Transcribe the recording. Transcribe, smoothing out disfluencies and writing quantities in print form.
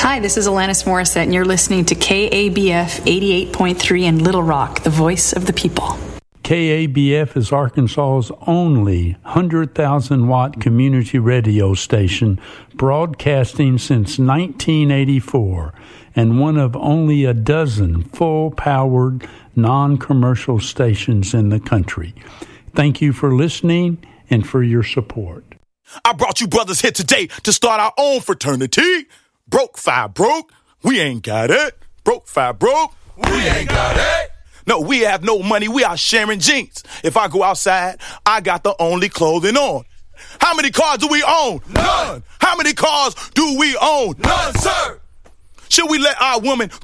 Hi, this is Alanis Morissette, and you're listening to KABF 88.3 in Little Rock, the voice of the people. KABF is Arkansas's only 100,000-watt community radio station, broadcasting since 1984, and one of only a dozen full-powered, non-commercial stations in the country. Thank you for listening and for your support. I brought you brothers here today to start our own fraternity. Broke, five broke, we ain't got it. Broke, five broke, we ain't got it. No, we have no money, we are sharing jeans. If I go outside, I got the only clothing on. How many cars do we own? None. How many cars do we own? None, sir. Should we let our women